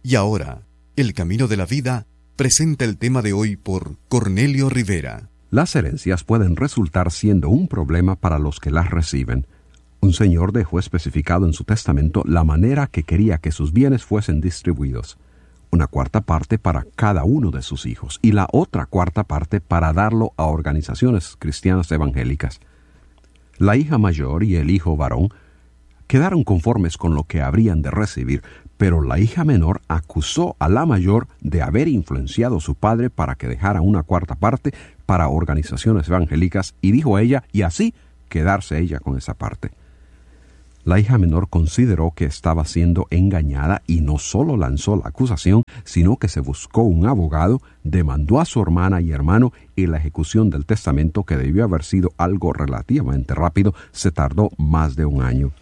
Y ahora, El Camino de la Vida presenta el tema de hoy por Cornelio Rivera. Las herencias pueden resultar siendo un problema para los que las reciben. Un señor dejó especificado en su testamento la manera que quería que sus bienes fuesen distribuidos. Una cuarta parte para cada uno de sus hijos y la otra cuarta parte para darlo a organizaciones cristianas evangélicas. La hija mayor y el hijo varón quedaron conformes con lo que habrían de recibir, pero la hija menor acusó a la mayor de haber influenciado a su padre para que dejara una cuarta parte para organizaciones evangélicas y dijo a ella, y así quedarse ella con esa parte. La hija menor consideró que estaba siendo engañada y no solo lanzó la acusación, sino que se buscó un abogado, demandó a su hermana y hermano y la ejecución del testamento, que debió haber sido algo relativamente rápido, se tardó más de un año.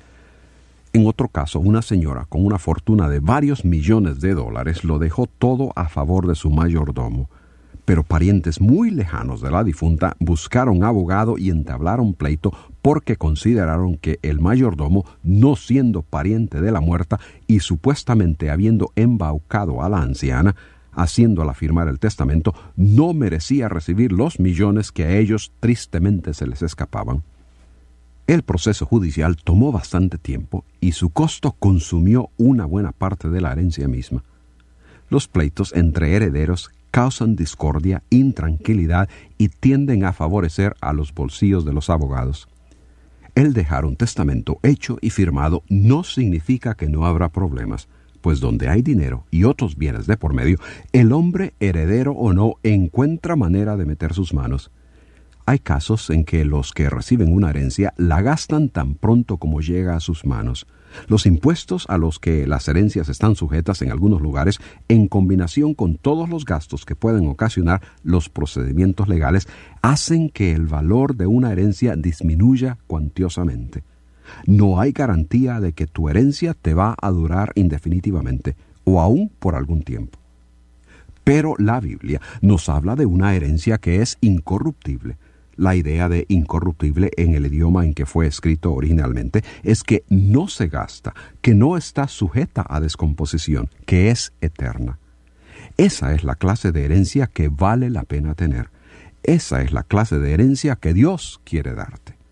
En otro caso, una señora con una fortuna de varios millones de dólares lo dejó todo a favor de su mayordomo. Pero parientes muy lejanos de la difunta buscaron abogado y entablaron pleito porque consideraron que el mayordomo, no siendo pariente de la muerta y supuestamente habiendo embaucado a la anciana, haciéndola firmar el testamento, no merecía recibir los millones que a ellos tristemente se les escapaban. El proceso judicial tomó bastante tiempo y su costo consumió una buena parte de la herencia misma. Los pleitos entre herederos causan discordia, intranquilidad y tienden a favorecer a los bolsillos de los abogados. El dejar un testamento hecho y firmado no significa que no habrá problemas, pues donde hay dinero y otros bienes de por medio, el hombre, heredero o no, encuentra manera de meter sus manos. Hay casos en que los que reciben una herencia la gastan tan pronto como llega a sus manos. Los impuestos a los que las herencias están sujetas en algunos lugares, en combinación con todos los gastos que pueden ocasionar los procedimientos legales, hacen que el valor de una herencia disminuya cuantiosamente. No hay garantía de que tu herencia te va a durar indefinitivamente, o aún por algún tiempo. Pero la Biblia nos habla de una herencia que es incorruptible. La idea de incorruptible en el idioma en que fue escrito originalmente es que no se gasta, que no está sujeta a descomposición, que es eterna. Esa es la clase de herencia que vale la pena tener. Esa es la clase de herencia que Dios quiere darte.